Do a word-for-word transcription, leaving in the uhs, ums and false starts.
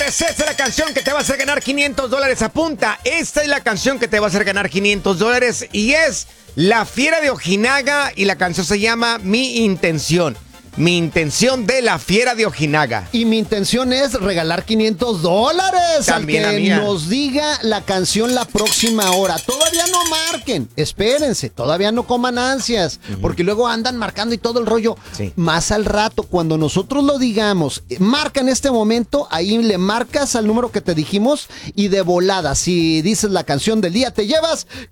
Señores, esta es la canción que te va a hacer ganar quinientos dólares. Apunta, esta es la canción que te va a hacer ganar quinientos dólares y es La Fiera de Ojinaga y la canción se llama Mi Intención. Mi intención de La Fiera de Ojinaga. Y mi intención es regalar quinientos dólares También al la que mía. nos diga la canción la próxima hora. Todavía no marquen, espérense, todavía no coman ansias, uh-huh. porque luego andan marcando y todo el rollo. Sí. Más al rato, cuando nosotros lo digamos, marca en este momento, ahí le marcas al número que te dijimos y de volada, si dices la canción del día, te llevas